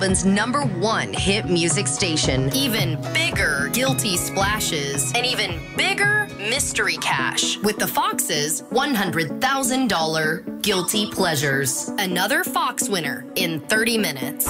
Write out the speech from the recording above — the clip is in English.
Melbourne's #1 hit music station. Even bigger guilty splashes and even bigger mystery cash with the Fox's $100,000 Guilty Pleasures. Another Fox winner in 30 minutes.